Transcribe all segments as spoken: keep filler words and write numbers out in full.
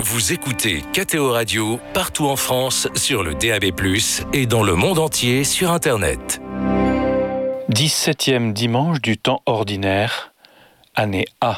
Vous écoutez K T O Radio partout en France sur le D A B plus, et dans le monde entier sur Internet. dix-septième dimanche du temps ordinaire, année A.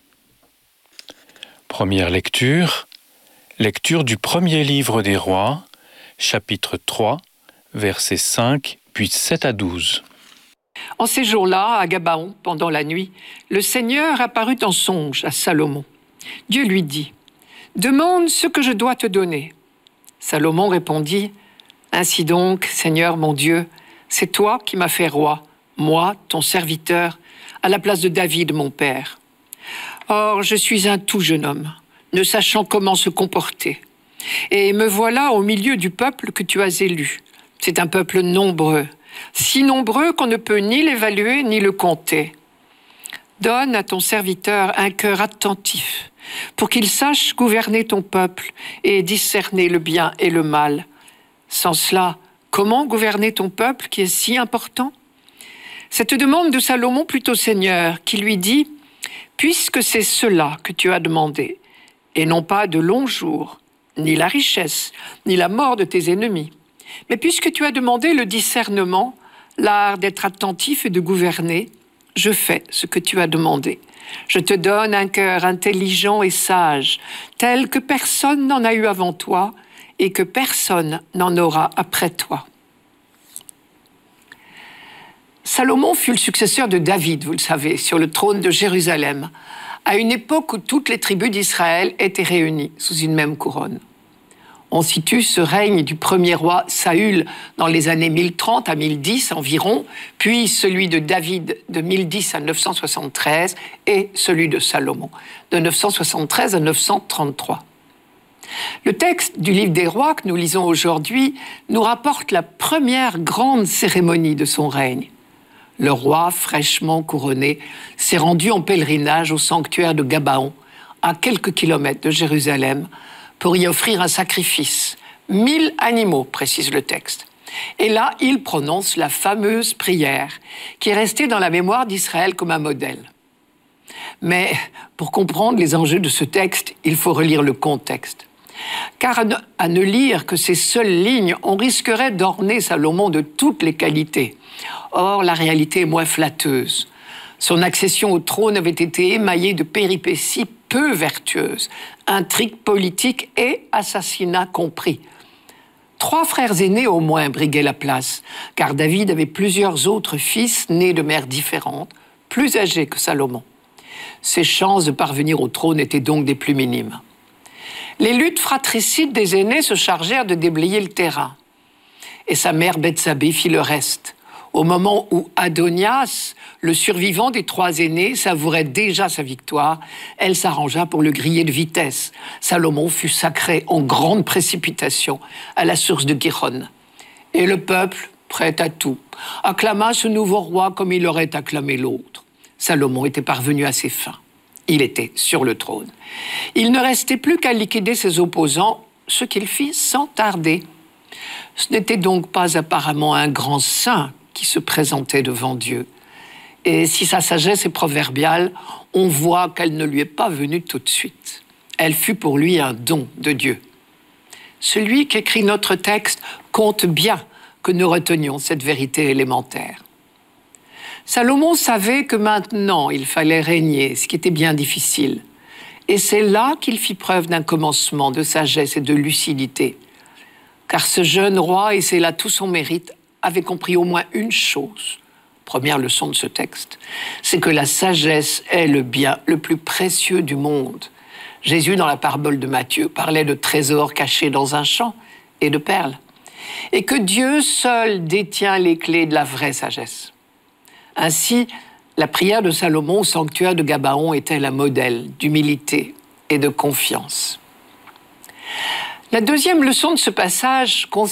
Première lecture, lecture du premier livre des rois, chapitre trois, versets cinq, puis sept à douze. En ces jours-là, à Gabaon, pendant la nuit, le Seigneur apparut en songe à Salomon. Dieu lui dit : « Demande ce que je dois te donner. » Salomon répondit : « Ainsi donc, Seigneur mon Dieu, c'est toi qui m'as fait roi, moi, ton serviteur, à la place de David, mon père. Or, je suis un tout jeune homme, ne sachant comment se comporter. Et me voilà au milieu du peuple que tu as élu. C'est un peuple nombreux, si nombreux qu'on ne peut ni l'évaluer ni le compter. Donne à ton serviteur un cœur attentif, pour qu'il sache gouverner ton peuple et discerner le bien et le mal. Sans cela, comment gouverner ton peuple qui est si important ? Cette demande de Salomon plut au Seigneur, qui lui dit : « Puisque c'est cela que tu as demandé, et non pas de longs jours, ni la richesse, ni la mort de tes ennemis, mais puisque tu as demandé le discernement, l'art d'être attentif et de gouverner, je fais ce que tu as demandé. Je te donne un cœur intelligent et sage, tel que personne n'en a eu avant toi et que personne n'en aura après toi. » Salomon fut le successeur de David, vous le savez, sur le trône de Jérusalem, à une époque où toutes les tribus d'Israël étaient réunies sous une même couronne. On situe ce règne du premier roi Saül dans les années mille trente à mille dix environ, puis celui de David de mille dix à neuf cent soixante-treize et celui de Salomon de neuf cent soixante-treize à neuf cent trente-trois. Le texte du livre des rois que nous lisons aujourd'hui nous rapporte la première grande cérémonie de son règne. Le roi, fraîchement couronné, s'est rendu en pèlerinage au sanctuaire de Gabaon, à quelques kilomètres de Jérusalem, pour y offrir un sacrifice. Mille animaux, précise le texte. Et là, il prononce la fameuse prière, qui est restée dans la mémoire d'Israël comme un modèle. Mais pour comprendre les enjeux de ce texte, il faut relire le contexte. Car à ne, à ne lire que ces seules lignes, on risquerait d'orner Salomon de toutes les qualités. Or, la réalité est moins flatteuse. Son accession au trône avait été émaillée de péripéties peu vertueuses, intrigues politiques et assassinats compris. Trois frères aînés au moins briguaient la place, car David avait plusieurs autres fils nés de mères différentes, plus âgés que Salomon. Ses chances de parvenir au trône étaient donc des plus minimes. Les luttes fratricides des aînés se chargèrent de déblayer le terrain. Et sa mère Bethsabée fit le reste. Au moment où Adonias, le survivant des trois aînés, savourait déjà sa victoire, elle s'arrangea pour le griller de vitesse. Salomon fut sacré en grande précipitation à la source de Gihon. Et le peuple, prêt à tout, acclama ce nouveau roi comme il aurait acclamé l'autre. Salomon était parvenu à ses fins. Il était sur le trône. Il ne restait plus qu'à liquider ses opposants, ce qu'il fit sans tarder. Ce n'était donc pas apparemment un grand saint qui se présentait devant Dieu. Et si sa sagesse est proverbiale, on voit qu'elle ne lui est pas venue tout de suite. Elle fut pour lui un don de Dieu. Celui qu'écrit notre texte compte bien que nous retenions cette vérité élémentaire. Salomon savait que maintenant il fallait régner, ce qui était bien difficile. Et c'est là qu'il fit preuve d'un commencement de sagesse et de lucidité. Car ce jeune roi, et c'est là tout son mérite, avait compris au moins une chose. Première leçon de ce texte, c'est que la sagesse est le bien le plus précieux du monde. Jésus, dans la parabole de Matthieu, parlait de trésors cachés dans un champ et de perles. Et que Dieu seul détient les clés de la vraie sagesse. Ainsi, la prière de Salomon au sanctuaire de Gabaon était la modèle d'humilité et de confiance. La deuxième leçon de ce passage concerne